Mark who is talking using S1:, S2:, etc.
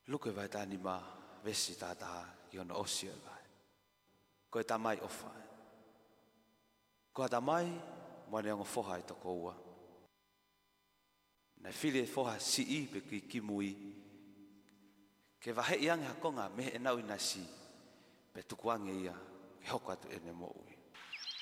S1: Luke vai tani ma vesi tata yon osia vai. Ko ta mai ofa. Ko ta mai mo ne ngo foha to ko wa. Na fili foha si I pe ki kimui. Ke va he yang ha konga me e nau ina si. Pe tukuange ia ke hoka tu ene mo ui.